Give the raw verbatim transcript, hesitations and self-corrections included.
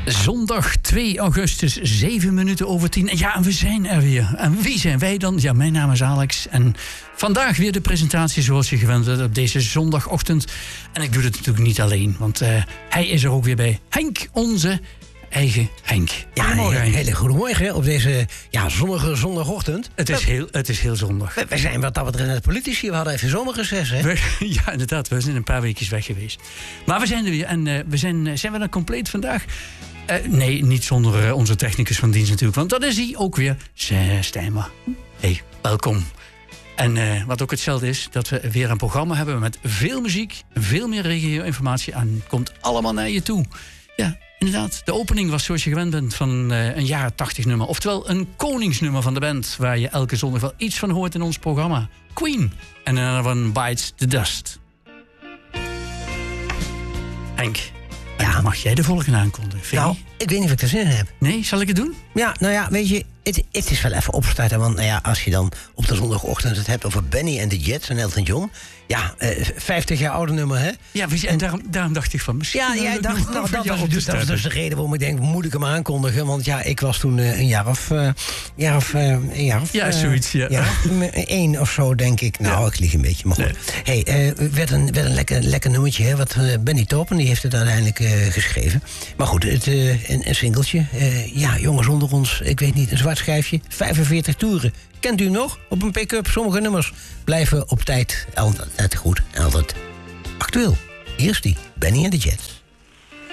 Zondag twee augustus, zeven minuten over tien. Ja, en we zijn er weer. En wie zijn wij dan? Ja, mijn naam is Alex. En vandaag weer de presentatie zoals je gewend bent op deze zondagochtend. En ik doe het natuurlijk niet alleen, want uh, hij is er ook weer bij. Henk, onze eigen Henk. Ja, goedemorgen. Een hele goedemorgen op deze ja, zonnige zondagochtend. Het is heel, het is heel zondag. We, we zijn wat dat betreft net politici. We hadden even zomerreces, hè? We, ja, inderdaad. We zijn een paar weekjes weg geweest. Maar we zijn er weer. En uh, we zijn, zijn we dan compleet vandaag? Uh, nee, niet zonder uh, onze technicus van dienst natuurlijk. Want dat is hij ook weer, Stijma. Hey, welkom. En uh, wat ook hetzelfde is, dat we weer een programma hebben met veel muziek, veel meer regio-informatie. En het komt allemaal naar je toe. Ja, inderdaad. De opening was zoals je gewend bent van uh, een jaren tachtig nummer. Oftewel een koningsnummer van de band, waar je elke zondag wel iets van hoort in ons programma. Queen. En dan van Bites the Dust. Henk. Ja, dan mag jij de volgende aankondigen. Vind nou, ik weet niet of ik er zin in heb. Nee, zal ik het doen? Ja, nou ja, weet je, het, het is wel even opstarten. Want nou ja, als je dan op de zondagochtend het hebt over Benny en de Jets en Elton John. Ja, uh, vijftig jaar oude nummer, hè? Ja, en, en daarom, daarom dacht ik van misschien... Ja, jij dacht, nou, dat, was, dus, dat was dus de reden waarom ik denk, moet ik hem aankondigen? Want ja, ik was toen uh, een jaar of... Uh, jaar of, uh, een jaar of ja, uh, zoiets, ja. ja. Eén of zo, denk ik. Nou, ja. Ik lieg een beetje, maar goed. Nee. Hey, uh, werd een, werd een lekker, lekker nummertje, hè? Wat uh, Benny Topen, die heeft het uiteindelijk uh, geschreven. Maar goed, het, uh, een, een singeltje. Uh, ja, jongens onder ons, ik weet niet, een zwart schijfje. vijfenveertig toeren. Kent u hem nog? Op een pick-up. Sommige nummers blijven op tijd altijd goed en altijd actueel. Hier is die, Benny and the Jets.